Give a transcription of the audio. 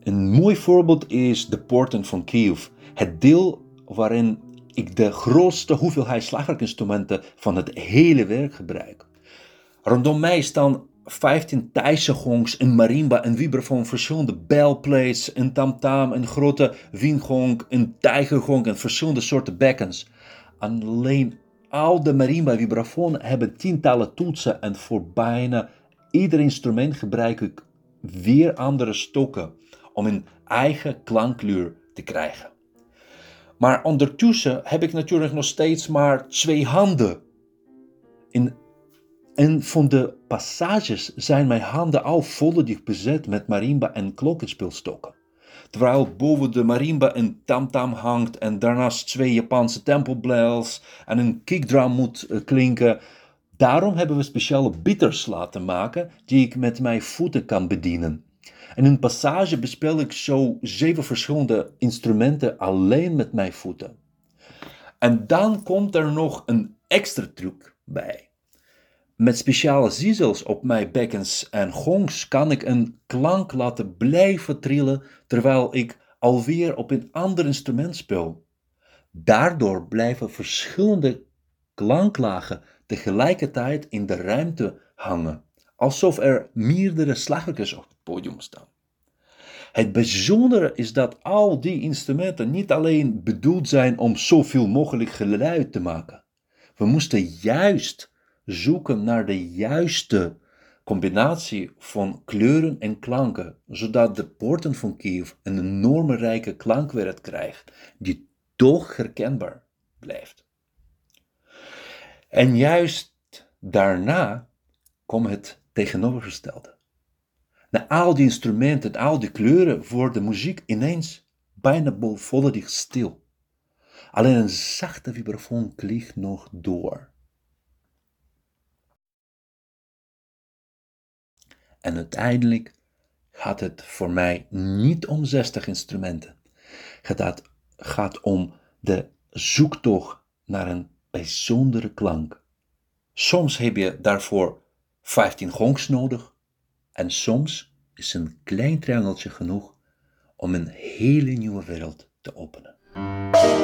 Een mooi voorbeeld is de poorten van Kiev. Het deel waarin ik de grootste hoeveelheid slagwerkinstrumenten van het hele werk gebruik. Rondom mij staan 15 Thaise gongs, een marimba, een vibrafoon, verschillende belplates, een tamtam, een grote wiengong, een tijgergong en verschillende soorten bekkens. Alleen al de marimba vibrafoon hebben tientallen toetsen en voor bijna ieder instrument gebruik ik weer andere stokken om een eigen klankkleur te krijgen. Maar ondertussen heb ik natuurlijk nog steeds maar 2 handen. En van de passages zijn mijn handen al volledig bezet met marimba en klokkenspeelstokken. Terwijl boven de marimba een tamtam hangt en daarnaast 2 Japanse tempelbells en een kickdrum moet klinken. Daarom hebben we speciale bitters laten maken die ik met mijn voeten kan bedienen. In een passage bespeel ik zo 7 verschillende instrumenten alleen met mijn voeten. En dan komt er nog een extra truc bij. Met speciale zizels op mijn bekkens en gongs kan ik een klank laten blijven trillen terwijl ik alweer op een ander instrument speel. Daardoor blijven verschillende klanklagen tegelijkertijd in de ruimte hangen, alsof er meerdere slagwerkers op het podium staan. Het bijzondere is dat al die instrumenten niet alleen bedoeld zijn om zoveel mogelijk geluid te maken. We moesten juist zoeken naar de juiste combinatie van kleuren en klanken, zodat de poorten van Kiev een enorme rijke klankwereld krijgt, die toch herkenbaar blijft. En juist daarna komt het tegenovergestelde. Na al die instrumenten en al die kleuren wordt de muziek ineens bijna volledig stil. Alleen een zachte vibrafoon klinkt nog door. En uiteindelijk gaat het voor mij niet om 60 instrumenten. Het gaat om de zoektocht naar een bijzondere klank. Soms heb je daarvoor 15 gongs nodig en soms is een klein triangeltje genoeg om een hele nieuwe wereld te openen.